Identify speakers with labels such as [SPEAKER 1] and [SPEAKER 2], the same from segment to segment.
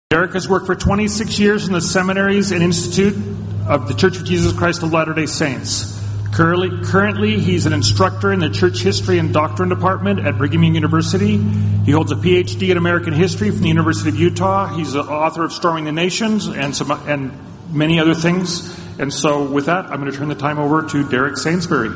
[SPEAKER 1] Derek has worked for 26 years in the seminaries and institute of the Church of Jesus Christ of Latter-day Saints. Currently, he's an instructor in the Church History and Doctrine Department at Brigham Young University. He holds a PhD in American History from the University of Utah. He's the author of Storming the Nations and many other things. And so with that, I'm going to turn the time over to Derek Sainsbury.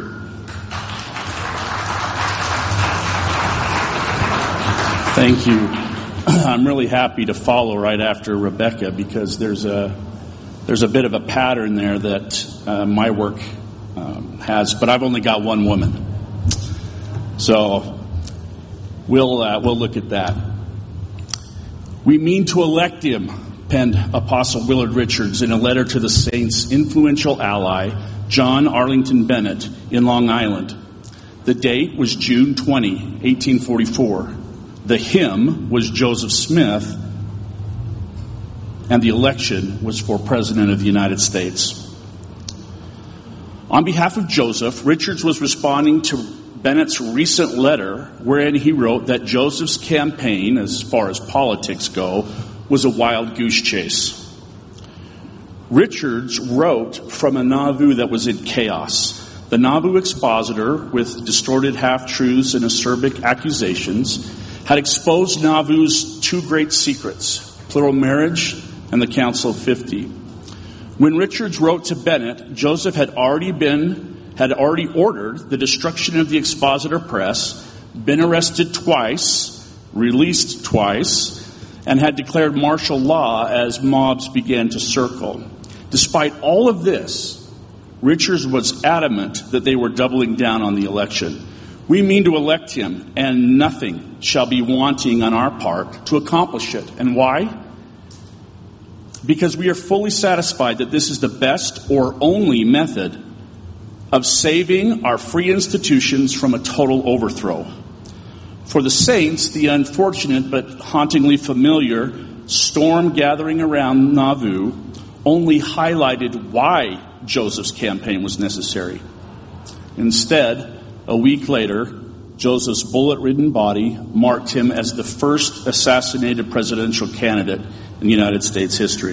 [SPEAKER 2] Thank you. I'm really happy to follow right after Rebecca because there's a bit of a pattern there that my work has, but I've only got one woman, so we'll look at that. We mean to elect him, penned Apostle Willard Richards in a letter to the saint's influential ally, John Arlington Bennett, in Long Island. The date was June 20, 1844. The hymn was Joseph Smith, and the election was for President of the United States. On behalf of Joseph, Richards was responding to Bennett's recent letter, wherein he wrote that Joseph's campaign, as far as politics go, was a wild goose chase. Richards wrote from a Nauvoo that was in chaos. The Nauvoo expositor, with distorted half-truths and acerbic accusations, had exposed Nauvoo's two great secrets, plural marriage and the Council of 50. When Richards wrote to Bennett, Joseph had already ordered the destruction of the expositor press, been arrested twice, released twice, and had declared martial law as mobs began to circle. Despite all of this, Richards was adamant that they were doubling down on the election. We mean to elect him, and nothing shall be wanting on our part to accomplish it. And why? Because we are fully satisfied that this is the best or only method of saving our free institutions from a total overthrow. For the saints, the unfortunate but hauntingly familiar storm gathering around Nauvoo only highlighted why Joseph's campaign was necessary. Instead, a week later, Joseph's bullet-ridden body marked him as the first assassinated presidential candidate in United States history.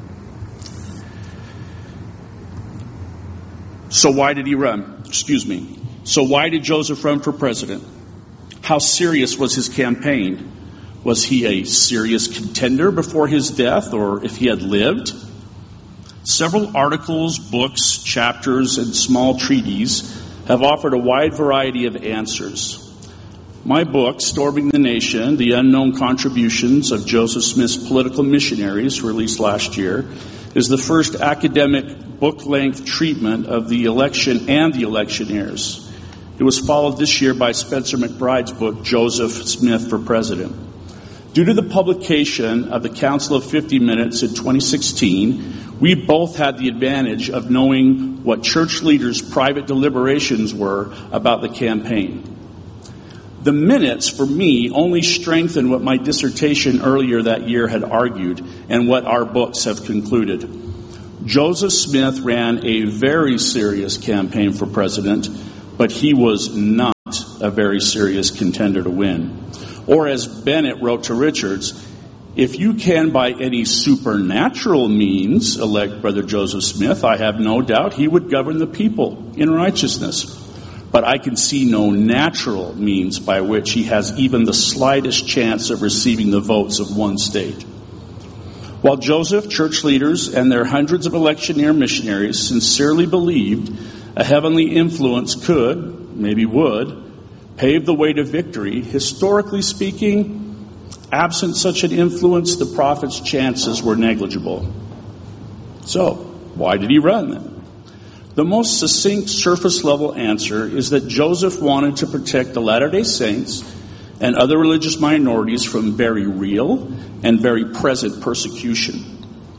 [SPEAKER 2] So why did he run? So why did Joseph run for president? How serious was his campaign? Was he a serious contender before his death, or if he had lived? Several articles, books, chapters, and small treatises have offered a wide variety of answers. My book, Storming the Nation, The Unknown Contributions of Joseph Smith's Political Missionaries, released last year, is the first academic book-length treatment of the election and the electioneers. It was followed this year by Spencer McBride's book, Joseph Smith for President. Due to the publication of the Council of 50 Minutes in 2016, we both had the advantage of knowing what church leaders' private deliberations were about the campaign. The minutes, for me, only strengthened what my dissertation earlier that year had argued and what our books have concluded. Joseph Smith ran a very serious campaign for president, but he was not a very serious contender to win. Or as Bennett wrote to Richards, if you can by any supernatural means elect Brother Joseph Smith, I have no doubt he would govern the people in righteousness. But I can see no natural means by which he has even the slightest chance of receiving the votes of one state. While Joseph, church leaders, and their hundreds of electioneer missionaries sincerely believed a heavenly influence could, maybe would, pave the way to victory, historically speaking, absent such an influence, the prophet's chances were negligible. So, why did he run then? The most succinct surface-level answer is that Joseph wanted to protect the Latter-day Saints and other religious minorities from very real and very present persecution.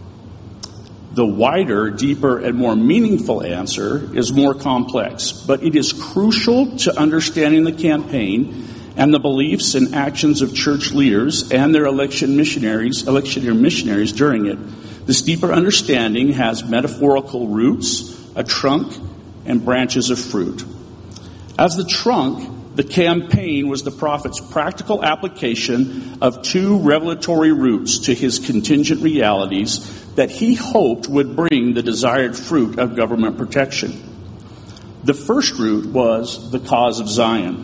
[SPEAKER 2] The wider, deeper, and more meaningful answer is more complex, but it is crucial to understanding the campaign and the beliefs and actions of church leaders and their electioneer missionaries during it. This deeper understanding has metaphorical roots, a trunk, and branches of fruit. As the trunk, the campaign was the prophet's practical application of two revelatory routes to his contingent realities that he hoped would bring the desired fruit of government protection. The first route was the cause of Zion.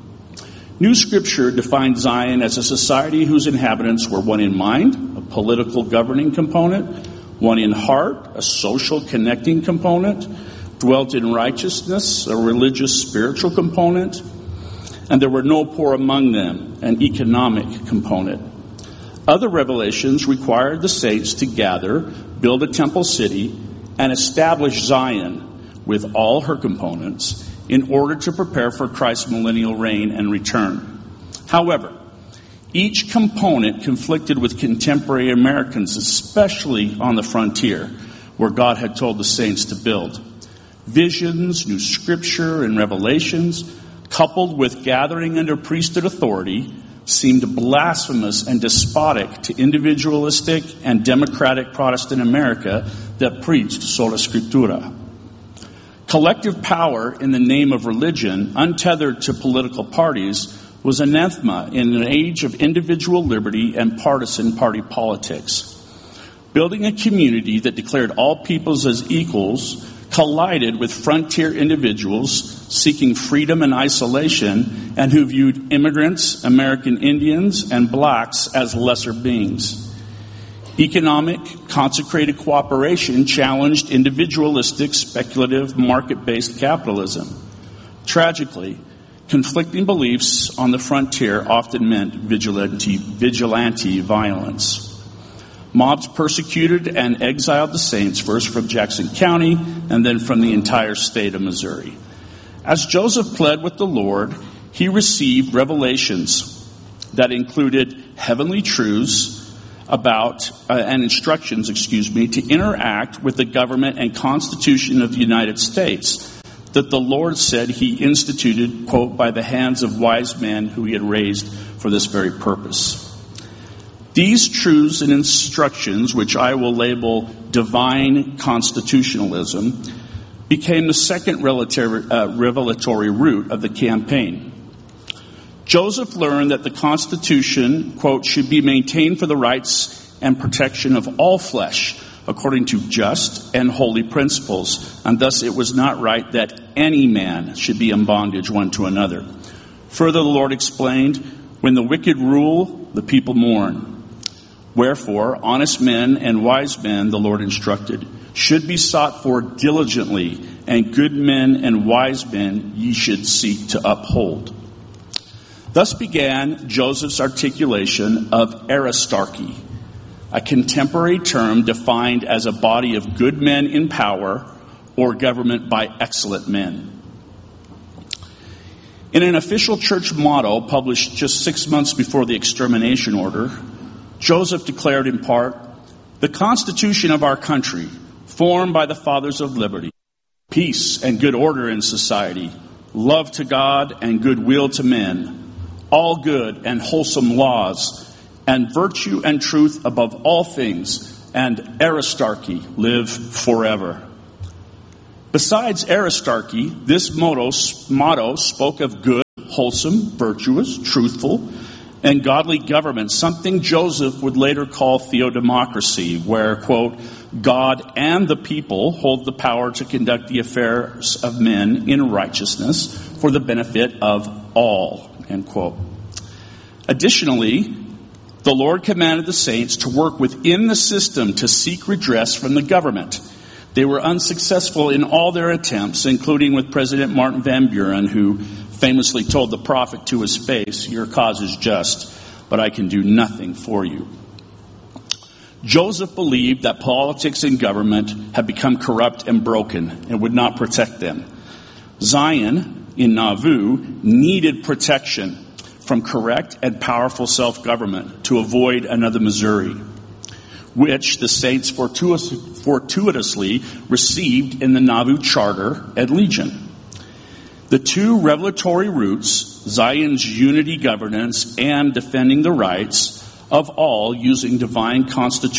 [SPEAKER 2] New Scripture defined Zion as a society whose inhabitants were one in mind, a political governing component, one in heart, a social connecting component, dwelt in righteousness, a religious spiritual component, and there were no poor among them, an economic component. Other revelations required the saints to gather, build a temple city, and establish Zion with all her components in order to prepare for Christ's millennial reign and return. However, each component conflicted with contemporary Americans, especially on the frontier, where God had told the saints to build. Visions, New Scripture, and revelations, coupled with gathering under priesthood authority, seemed blasphemous and despotic to individualistic and democratic Protestant America that preached sola scriptura. Collective power in the name of religion, untethered to political parties, was anathema in an age of individual liberty and partisan party politics. Building a community that declared all peoples as equals collided with frontier individuals seeking freedom and isolation and who viewed immigrants, American Indians, and blacks as lesser beings. Economic, consecrated cooperation challenged individualistic, speculative, market-based capitalism. Tragically, conflicting beliefs on the frontier often meant vigilante violence. Mobs persecuted and exiled the saints, first from Jackson County and then from the entire state of Missouri. As Joseph pled with the Lord, he received revelations that included heavenly truths and instructions, to interact with the government and Constitution of the United States that the Lord said he instituted, quote, by the hands of wise men who he had raised for this very purpose. These truths and instructions, which I will label divine constitutionalism, became the second revelatory route of the campaign. Joseph learned that the Constitution, quote, should be maintained for the rights and protection of all flesh, according to just and holy principles, and thus it was not right that any man should be in bondage one to another. Further, the Lord explained, when the wicked rule, the people mourn. Wherefore, honest men and wise men, the Lord instructed, should be sought for diligently, and good men and wise men ye should seek to uphold. Thus began Joseph's articulation of aristarchy, a contemporary term defined as a body of good men in power or government by excellent men. In an official church motto published just 6 months before the extermination order, Joseph declared in part, the Constitution of our country, formed by the fathers of liberty, peace and good order in society, love to God and goodwill to men, all good and wholesome laws, and virtue and truth above all things, and aristarchy live forever. Besides aristarchy, this motto spoke of good, wholesome, virtuous, truthful, and godly government, something Joseph would later call theodemocracy, where, quote, God and the people hold the power to conduct the affairs of men in righteousness for the benefit of all, end quote. Additionally, the Lord commanded the saints to work within the system to seek redress from the government. They were unsuccessful in all their attempts, including with President Martin Van Buren, who famously told the prophet to his face, your cause is just, but I can do nothing for you. Joseph believed that politics and government had become corrupt and broken and would not protect them. Zion, in Nauvoo, needed protection from correct and powerful self-government to avoid another Missouri, which the saints fortuitously received in the Nauvoo Charter and Legion. The two revelatory routes, Zion's unity governance and defending the rights of all using divine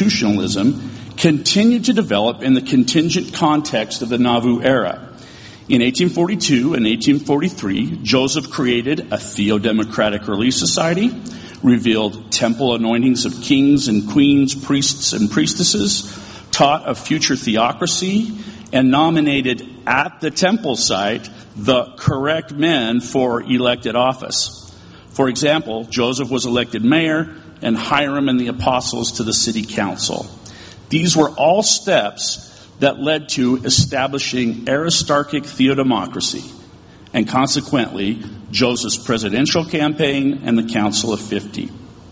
[SPEAKER 2] constitutionalism, continued to develop in the contingent context of the Nauvoo era. In 1842 and 1843, Joseph created a Theo-Democratic Relief Society, revealed temple anointings of kings and queens, priests and priestesses, taught of future theocracy, and nominated at the temple site the correct men for elected office. For example, Joseph was elected mayor and Hiram and the apostles to the city council. These were all steps that led to establishing Aristarchic theodemocracy and consequently Joseph's presidential campaign and the Council of 50.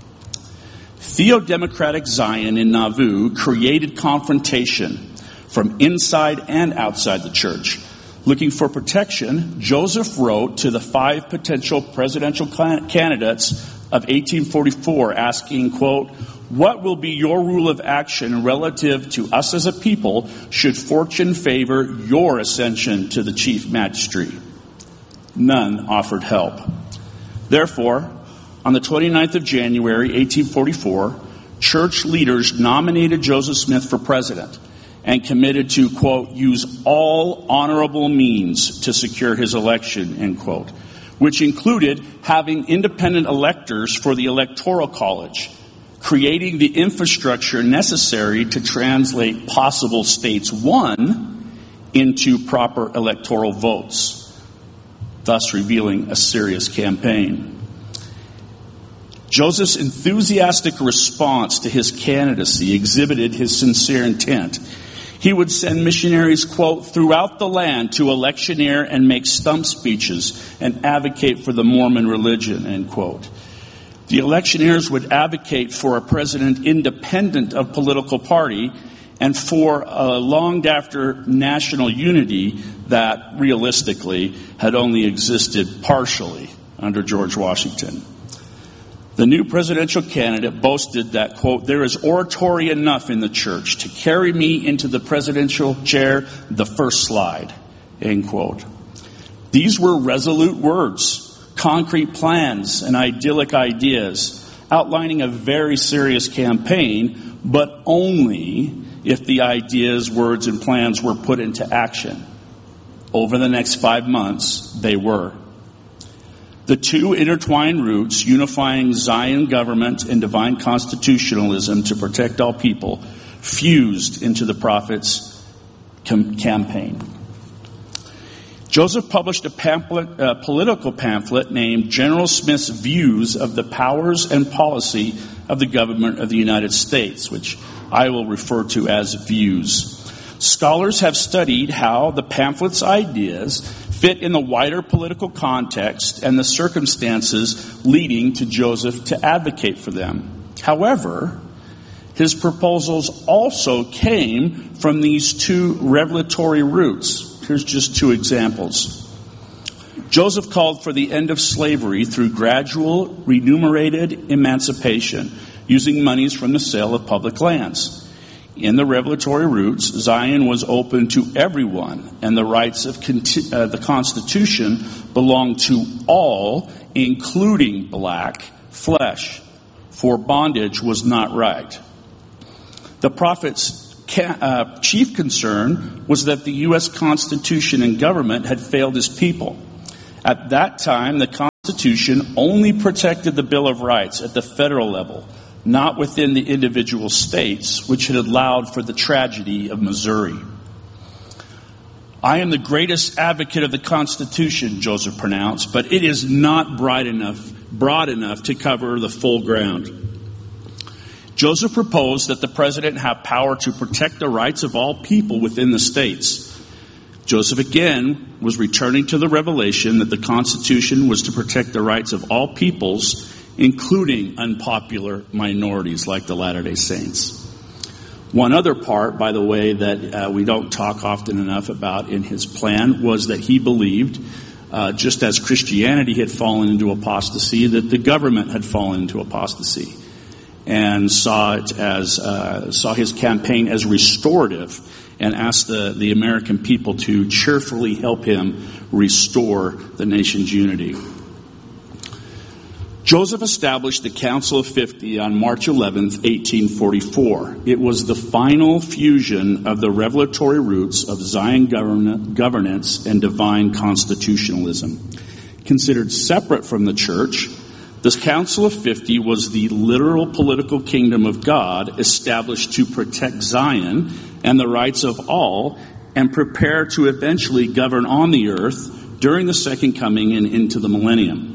[SPEAKER 2] Theo-Democratic Zion in Nauvoo created confrontation from inside and outside the church. Looking for protection, Joseph wrote to the 5 potential presidential candidates of 1844 asking, quote, "What will be your rule of action relative to us as a people should fortune favor your ascension to the chief magistracy?" None offered help. Therefore, on the 29th of January, 1844, church leaders nominated Joseph Smith for president and committed to, quote, "use all honorable means to secure his election," end quote, which included having independent electors for the Electoral College, creating the infrastructure necessary to translate possible states won into proper electoral votes, thus revealing a serious campaign. Joseph's enthusiastic response to his candidacy exhibited his sincere intent. He would send missionaries, quote, "throughout the land to electioneer and make stump speeches and advocate for the Mormon religion," end quote. The electioneers would advocate for a president independent of political party and for a longed-after national unity that realistically had only existed partially under George Washington. The new presidential candidate boasted that, quote, "there is oratory enough in the church to carry me into the presidential chair the first slide," end quote. These were resolute words, concrete plans, and idyllic ideas, outlining a very serious campaign, but only if the ideas, words, and plans were put into action. Over the next 5 months, they were. The two intertwined roots, unifying Zion government and divine constitutionalism to protect all people, fused into the prophet's campaign. Joseph published a political pamphlet named General Smith's Views of the Powers and Policy of the Government of the United States, which I will refer to as Views. Scholars have studied how the pamphlet's ideas fit in the wider political context and the circumstances leading to Joseph to advocate for them. However, his proposals also came from these two revelatory roots. Here's just 2 examples. Joseph called for the end of slavery through gradual, remunerated emancipation, using monies from the sale of public lands. In the revelatory roots, Zion was open to everyone, and the rights of the Constitution belonged to all, including black flesh, for bondage was not right. The prophet's chief concern was that the U.S. Constitution and government had failed his people. At that time, the Constitution only protected the Bill of Rights at the federal level, not within the individual states, which had allowed for the tragedy of Missouri. "I am the greatest advocate of the Constitution," Joseph pronounced, "but it is not broad enough to cover the full ground." Joseph proposed that the president have power to protect the rights of all people within the states. Joseph again was returning to the revelation that the Constitution was to protect the rights of all peoples, including unpopular minorities like the Latter-day Saints. One other part, by the way, that we don't talk often enough about in his plan was that he believed, just as Christianity had fallen into apostasy, that the government had fallen into apostasy, and saw his campaign as restorative, and asked the American people to cheerfully help him restore the nation's unity. Joseph established the Council of 50 on March 11th, 1844. It was the final fusion of the revelatory roots of Zion governance and divine constitutionalism. Considered separate from the church, this Council of 50 was the literal political kingdom of God established to protect Zion and the rights of all and prepare to eventually govern on the earth during the second coming and into the millennium.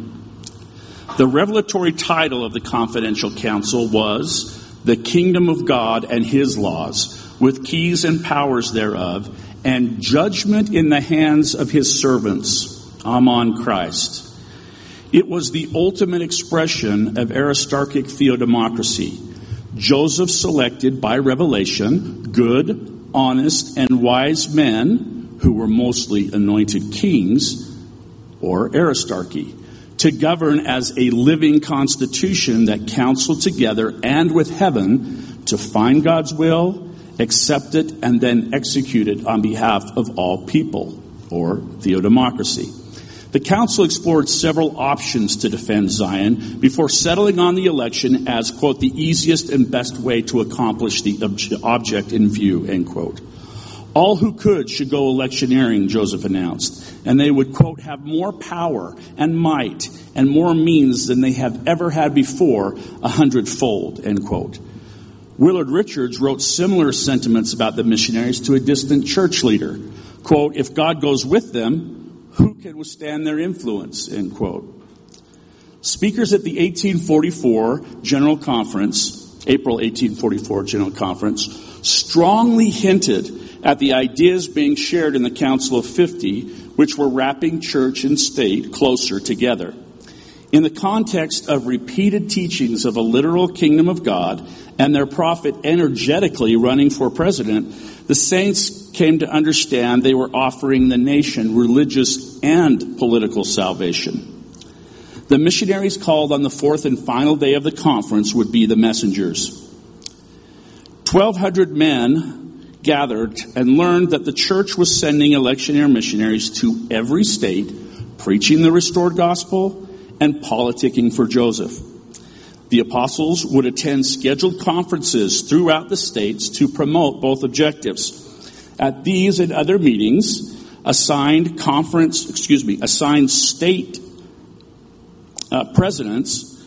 [SPEAKER 2] The revelatory title of the Confidential Council was The Kingdom of God and His Laws, with keys and powers thereof, and judgment in the hands of His servants. Amen Christ. It was the ultimate expression of Aristarchic theodemocracy. Joseph selected by revelation good, honest, and wise men, who were mostly anointed kings, or Aristarchy, to govern as a living constitution that counseled together and with heaven to find God's will, accept it, and then execute it on behalf of all people, or theodemocracy. The council explored several options to defend Zion before settling on the election as, quote, the easiest and best way to accomplish the object in view, end quote. All who could should go electioneering, Joseph announced, and they would, quote, have more power and might and more means than they have ever had before, 100-fold, end quote. Willard Richards wrote similar sentiments about the missionaries to a distant church leader. Quote, if God goes with them, who can withstand their influence, end quote. Speakers at the 1844 General Conference, April 1844 General Conference, strongly hinted at the ideas being shared in the Council of 50, which were wrapping church and state closer together. In the context of repeated teachings of a literal kingdom of God and their prophet energetically running for president, the saints came to understand they were offering the nation religious and political salvation. The missionaries called on the fourth and final day of the conference would be the messengers. 1,200 men gathered and learned that the church was sending electioneer missionaries to every state, preaching the restored gospel and politicking for Joseph. The apostles would attend scheduled conferences throughout the states to promote both objectives. At these and other meetings, assigned state presidents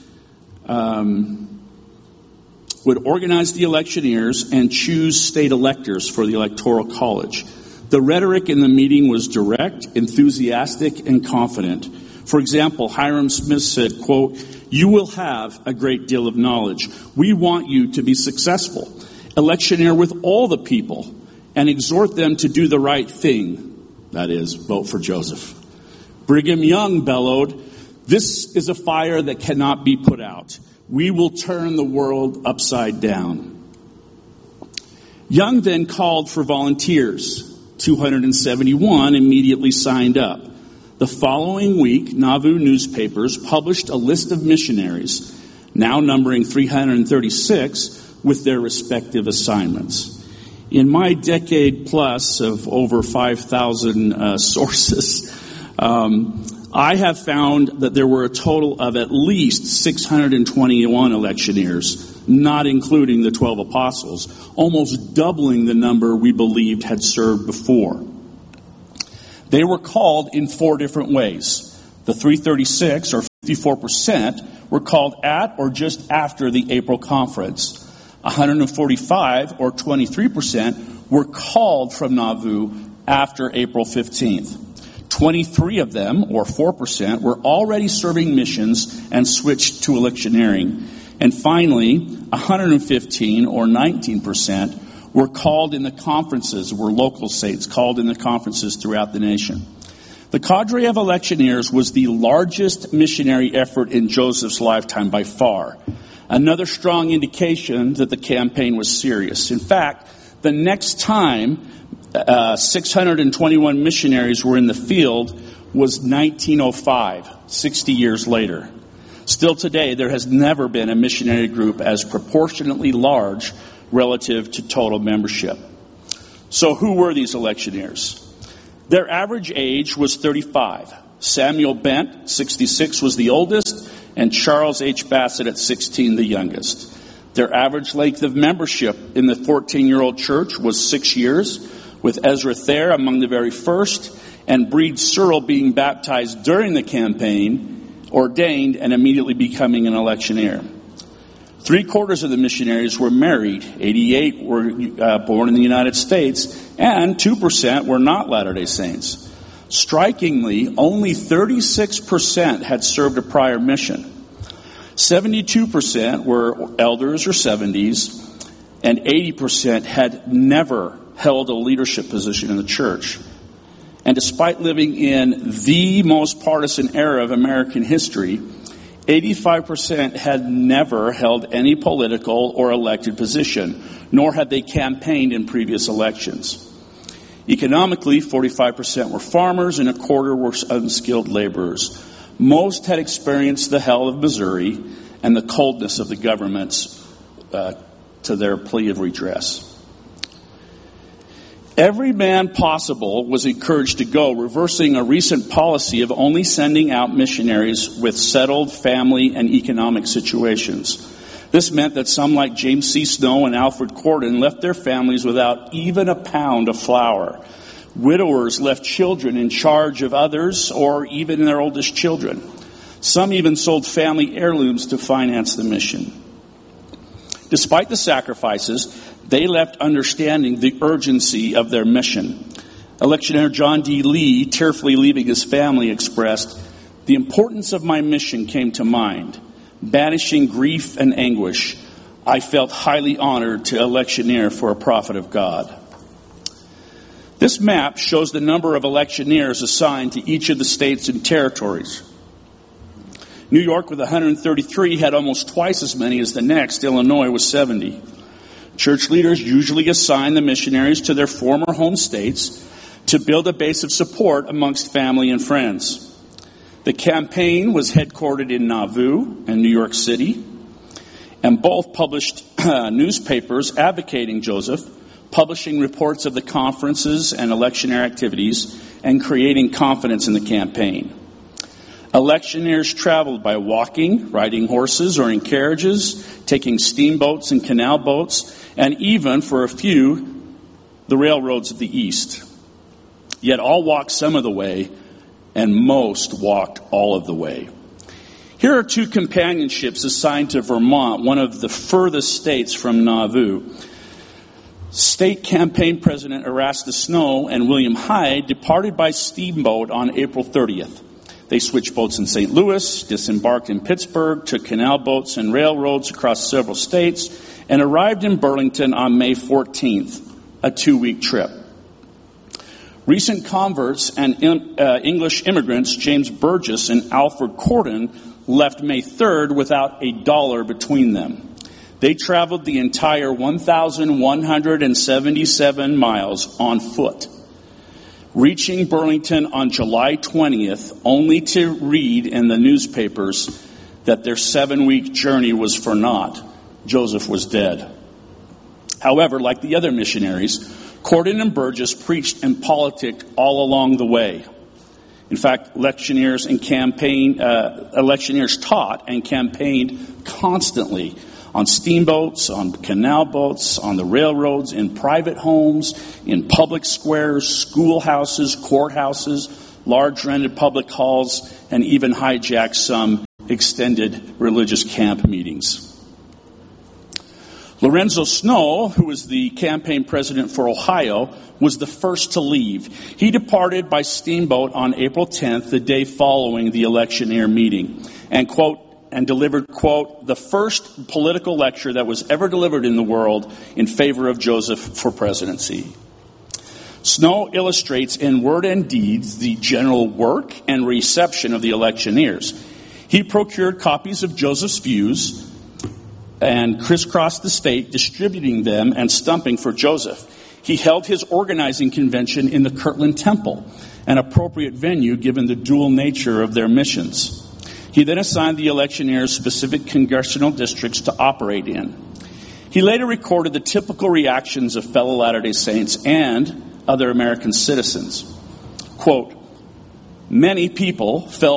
[SPEAKER 2] would organize the electioneers and choose state electors for the Electoral College. The rhetoric in the meeting was direct, enthusiastic, and confident. For example, Hiram Smith said, quote, you will have a great deal of knowledge. We want you to be successful. Electioneer with all the people and exhort them to do the right thing. That is, vote for Joseph. Brigham Young bellowed, this is a fire that cannot be put out. We will turn the world upside down. Young then called for volunteers. 271 immediately signed up. The following week, Nauvoo newspapers published a list of missionaries, now numbering 336, with their respective assignments. In my decade plus of over 5,000 sources, I have found that there were a total of at least 621 electioneers, not including the 12 apostles, almost doubling the number we believed had served before. They were called in 4 different ways. The 336, or 54%, were called at or just after the April conference. 145, or 23%, were called from Nauvoo after April 15th. 23 of them, or 4%, were already serving missions and switched to electioneering. And finally, 115, or 19%, were called in the conferences, were local saints called in the conferences throughout the nation. The cadre of electioneers was the largest missionary effort in Joseph's lifetime by far. Another strong indication that the campaign was serious. In fact, the next time 621 missionaries were in the field was 1905, 60 years later. Still today, there has never been a missionary group as proportionately large relative to total membership. So who were these electioneers? Their average age was 35. Samuel Bent, 66, was the oldest, and Charles H. Bassett at 16, the youngest. Their average length of membership in the 14-year-old church was 6 years, with Ezra Thayer among the very first, and Breed Searle being baptized during the campaign, ordained, and immediately becoming an electioneer. 3/4 of the missionaries were married, 88 were born in the United States, and 2% were not Latter-day Saints. Strikingly, only 36% had served a prior mission. 72% were elders or 70s, and 80% had never held a leadership position in the church. And despite living in the most partisan era of American history, 85% had never held any political or elected position, nor had they campaigned in previous elections. Economically, 45% were farmers and 1/4 were unskilled laborers. Most had experienced the hell of Missouri and the coldness of the governments to their plea of redress. Every man possible was encouraged to go, reversing a recent policy of only sending out missionaries with settled family and economic situations. This meant that some like James C. Snow and Alfred Corden left their families without even a pound of flour. Widowers left children in charge of others or even their oldest children. Some even sold family heirlooms to finance the mission. Despite the sacrifices, they left understanding the urgency of their mission. Electioneer John D. Lee, tearfully leaving his family, expressed, "The importance of my mission came to mind. Banishing grief and anguish, I felt highly honored to electioneer for a prophet of God." This map shows the number of electioneers assigned to each of the states and territories. New York, with 133, had almost twice as many as the next. Illinois was 70. Church leaders usually assign the missionaries to their former home states to build a base of support amongst family and friends. The campaign was headquartered in Nauvoo and New York City, and both published newspapers advocating Joseph, publishing reports of the conferences and electioneer activities, and creating confidence in the campaign. Electioneers traveled by walking, riding horses or in carriages, taking steamboats and canal boats, and even, for a few, the railroads of the East. Yet all walked some of the way, and most walked all of the way. Here are 2 companionships assigned to Vermont, one of the furthest states from Nauvoo. State campaign President Erastus Snow and William Hyde departed by steamboat on April 30th. They switched boats in St. Louis, disembarked in Pittsburgh, took canal boats and railroads across several states, and arrived in Burlington on May 14th, a 2-week trip. Recent converts and English immigrants, James Burgess and Alfred Corden, left May 3rd without a dollar between them. They traveled the entire 1,177 miles on foot, reaching Burlington on July 20th, only to read in the newspapers that their 7-week journey was for naught. Joseph was dead. However, like the other missionaries, Corden and Burgess preached and politicked all along the way. In fact, electioneers taught and campaigned constantly on steamboats, on canal boats, on the railroads, in private homes, in public squares, schoolhouses, courthouses, large rented public halls, and even hijacked some extended religious camp meetings. Lorenzo Snow, who was the campaign president for Ohio, was the first to leave. He departed by steamboat on April 10th, the day following the electioneer meeting, and delivered, quote, the first political lecture that was ever delivered in the world in favor of Joseph for presidency. Snow illustrates in word and deeds the general work and reception of the electioneers. He procured copies of Joseph's views and crisscrossed the state, distributing them and stumping for Joseph. He held his organizing convention in the Kirtland Temple, an appropriate venue given the dual nature of their missions. He then assigned the electioneers specific congressional districts to operate in. He later recorded the typical reactions of fellow Latter-day Saints and other American citizens. Quote, many people felt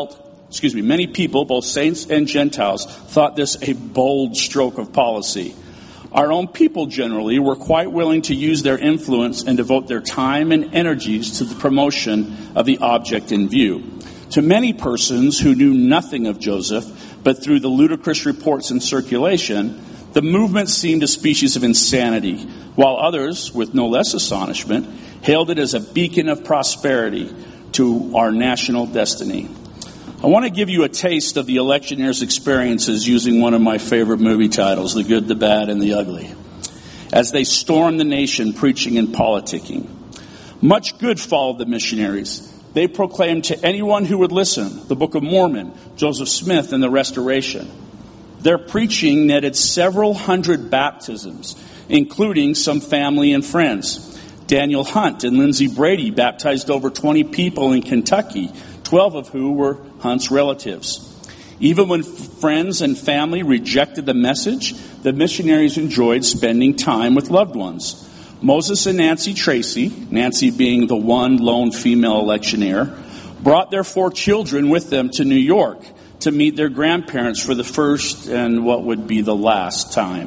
[SPEAKER 2] many people, both saints and Gentiles, thought this a bold stroke of policy. Our own people generally were quite willing to use their influence and devote their time and energies to the promotion of the object in view. To many persons who knew nothing of Joseph, but through the ludicrous reports in circulation, the movement seemed a species of insanity, while others, with no less astonishment, hailed it as a beacon of prosperity to our national destiny. I want to give you a taste of the electioneers' experiences using one of my favorite movie titles, The Good, the Bad, and the Ugly, as they stormed the nation preaching and politicking. Much good followed the missionaries. They proclaimed to anyone who would listen the Book of Mormon, Joseph Smith, and the Restoration. Their preaching netted several hundred baptisms, including some family and friends. Daniel Hunt and Lindsay Brady baptized over 20 people in Kentucky, 12 of who were Hunt's relatives. Even when friends and family rejected the message, the missionaries enjoyed spending time with loved ones. Moses and Nancy Tracy, Nancy being the one lone female electioneer, brought their 4 children with them to New York to meet their grandparents for the first and what would be the last time.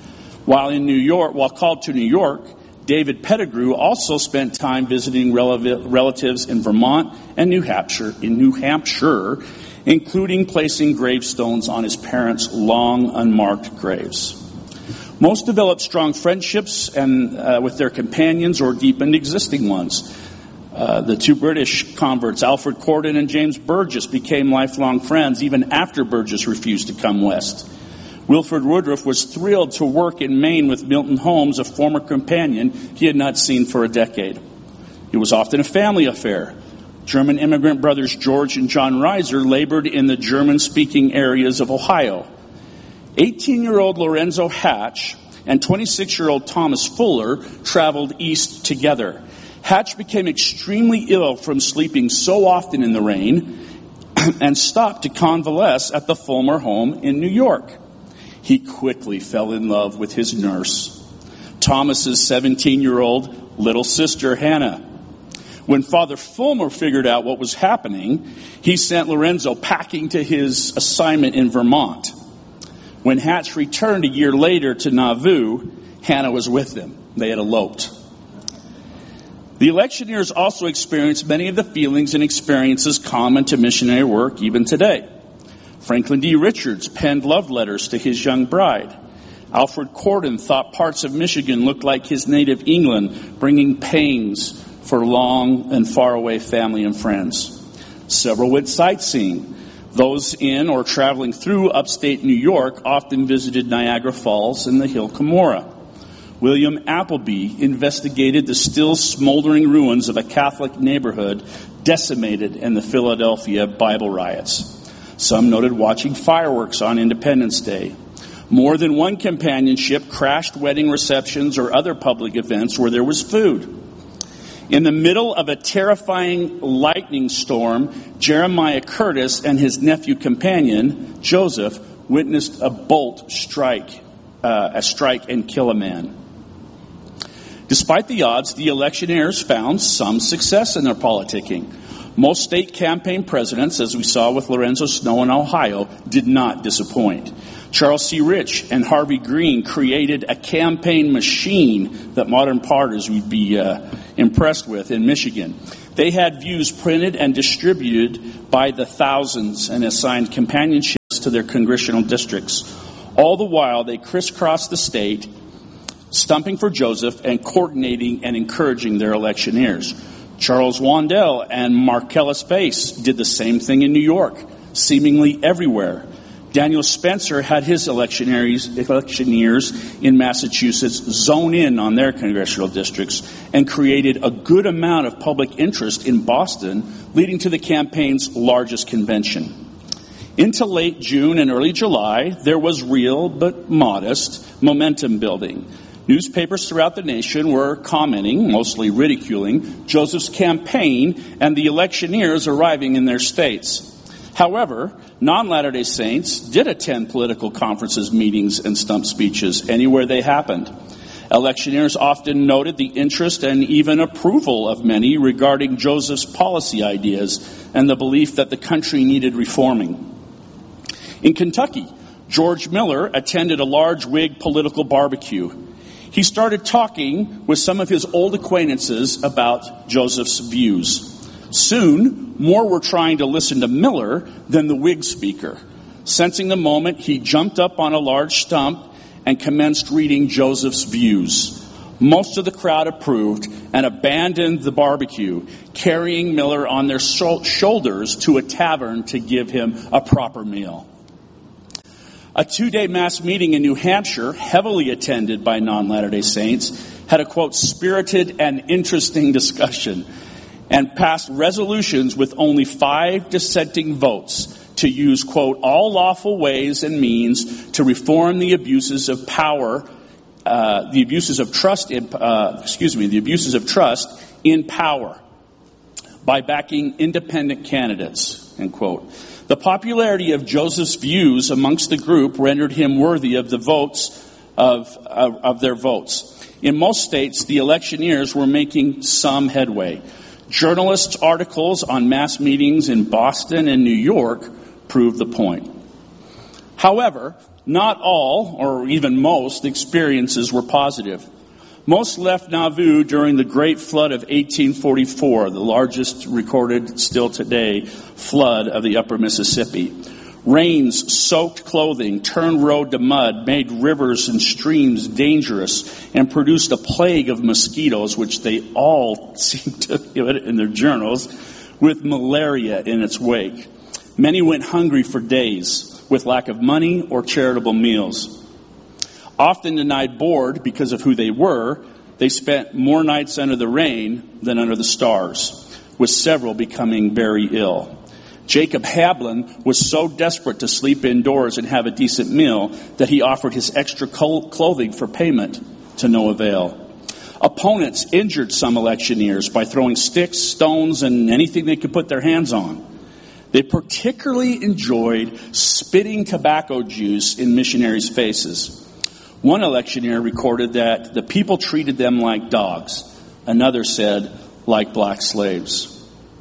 [SPEAKER 2] While called to New York, David Pettigrew also spent time visiting relatives in Vermont and New Hampshire, including placing gravestones on his parents' long unmarked graves. Most developed strong friendships with their companions or deepened existing ones. The 2 British converts, Alfred Corden and James Burgess, became lifelong friends even after Burgess refused to come west. Wilford Woodruff was thrilled to work in Maine with Milton Holmes, a former companion he had not seen for a decade. It was often a family affair. German immigrant brothers George and John Reiser labored in the German-speaking areas of Ohio. 18-year-old Lorenzo Hatch and 26-year-old Thomas Fuller traveled east together. Hatch became extremely ill from sleeping so often in the rain and stopped to convalesce at the Fulmer home in New York. He quickly fell in love with his nurse, Thomas's 17-year-old little sister, Hannah. When Father Fulmer figured out what was happening, he sent Lorenzo packing to his assignment in Vermont. When Hatch returned a year later to Nauvoo, Hannah was with them. They had eloped. The electioneers also experienced many of the feelings and experiences common to missionary work even today. Franklin D. Richards penned love letters to his young bride. Alfred Corden thought parts of Michigan looked like his native England, bringing pangs for long and faraway family and friends. Several went sightseeing. Those in or traveling through upstate New York often visited Niagara Falls and the Hill Cumorah. William Appleby investigated the still smoldering ruins of a Catholic neighborhood decimated in the Philadelphia Bible riots. Some noted watching fireworks on Independence Day. More than one companionship crashed wedding receptions or other public events where there was food. In the middle of a terrifying lightning storm, Jeremiah Curtis and his nephew companion, Joseph, witnessed a bolt strike and kill a man. Despite the odds, the electioneers found some success in their politicking. Most state campaign presidents, as we saw with Lorenzo Snow in Ohio, did not disappoint. Charles C. Rich and Harvey Green created a campaign machine that modern parties would be impressed with in Michigan. They had views printed and distributed by the thousands and assigned companionships to their congressional districts. All the while, they crisscrossed the state, stumping for Joseph and coordinating and encouraging their electioneers. Charles Wandel and Marcellus Bass did the same thing in New York, seemingly everywhere. Daniel Spencer had his electioneers in Massachusetts zone in on their congressional districts and created a good amount of public interest in Boston, leading to the campaign's largest convention. Into late June and early July, there was real but modest momentum building. Newspapers throughout the nation were commenting, mostly ridiculing, Joseph's campaign and the electioneers arriving in their states. However, non-Latter-day Saints did attend political conferences, meetings, and stump speeches anywhere they happened. Electioneers often noted the interest and even approval of many regarding Joseph's policy ideas and the belief that the country needed reforming. In Kentucky, George Miller attended a large Whig political barbecue. He started talking with some of his old acquaintances about Joseph's views. Soon, more were trying to listen to Miller than the Whig speaker. Sensing the moment, he jumped up on a large stump and commenced reading Joseph's views. Most of the crowd approved and abandoned the barbecue, carrying Miller on their shoulders to a tavern to give him a proper meal. A 2-day mass meeting in New Hampshire, heavily attended by non-Latter-day Saints, had a, quote, spirited and interesting discussion and passed resolutions with only 5 dissenting votes to use, quote, all lawful ways and means to reform the abuses of power, the abuses of trust in power by backing independent candidates, end quote. The popularity of Joseph's views amongst the group rendered him worthy of the votes of their votes. In most states, the electioneers were making some headway. Journalists' articles on mass meetings in Boston and New York proved the point. However, not all, or even most, experiences were positive. Most left Nauvoo during the Great Flood of 1844, the largest recorded still today flood of the upper Mississippi. Rains soaked clothing, turned road to mud, made rivers and streams dangerous, and produced a plague of mosquitoes, which they all seem to give it in their journals, with malaria in its wake. Many went hungry for days with lack of money or charitable meals. Often denied board because of who they were, they spent more nights under the rain than under the stars, with several becoming very ill. Jacob Hablin was so desperate to sleep indoors and have a decent meal that he offered his extra clothing for payment to no avail. Opponents injured some electioneers by throwing sticks, stones, and anything they could put their hands on. They particularly enjoyed spitting tobacco juice in missionaries' faces. One electioneer recorded that the people treated them like dogs. Another said, like black slaves.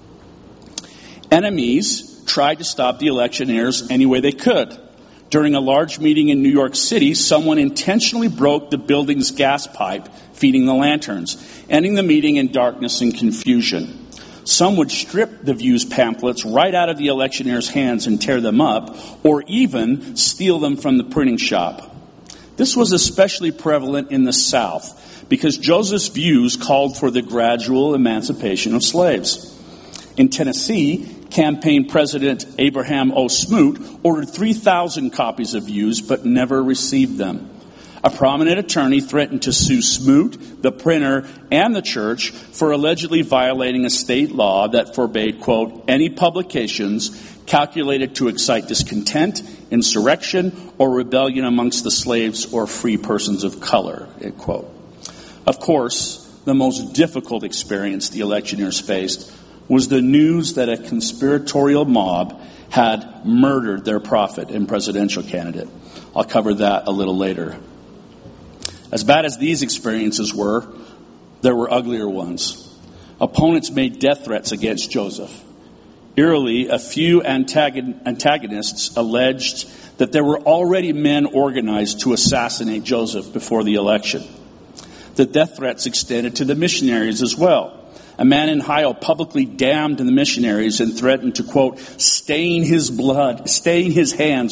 [SPEAKER 2] Enemies tried to stop the electioneers any way they could. During a large meeting in New York City, someone intentionally broke the building's gas pipe feeding the lanterns, ending the meeting in darkness and confusion. Some would strip the Views pamphlets right out of the electioneers' hands and tear them up, or even steal them from the printing shop. This was especially prevalent in the South, because Joseph's views called for the gradual emancipation of slaves. In Tennessee, campaign president Abraham O. Smoot ordered 3,000 copies of Views, but never received them. A prominent attorney threatened to sue Smoot, the printer, and the church for allegedly violating a state law that forbade, quote, any publications calculated to excite discontent, insurrection, or rebellion amongst the slaves or free persons of color, end quote. Of course, the most difficult experience the electioneers faced was the news that a conspiratorial mob had murdered their prophet and presidential candidate. I'll cover that a little later. As bad as these experiences were, there were uglier ones. Opponents made death threats against Joseph. Eerily, a few antagonists alleged that there were already men organized to assassinate Joseph before the election. The death threats extended to the missionaries as well. A man in Ohio publicly damned the missionaries and threatened to, quote, stain his hands